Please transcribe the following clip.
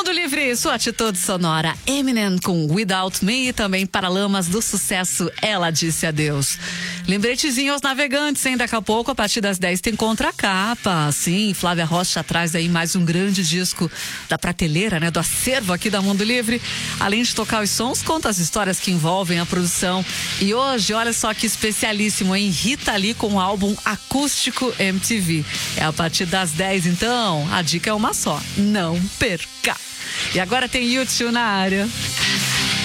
Mundo Livre, sua atitude sonora. Eminem com Without Me e também Paralamas do sucesso Ela Disse Adeus. Lembretezinho aos navegantes, hein? Daqui a pouco, a partir das 10 tem contracapa. Sim, Flávia Rocha traz aí mais um grande disco da prateleira, né? Do acervo aqui da Mundo Livre. Além de tocar os sons, conta as histórias que envolvem a produção. E hoje, olha só que especialíssimo, hein? Rita Lee com o álbum Acústico MTV. É a partir das 10, então, a dica é uma só. Não perca! E agora tem YouTube na área.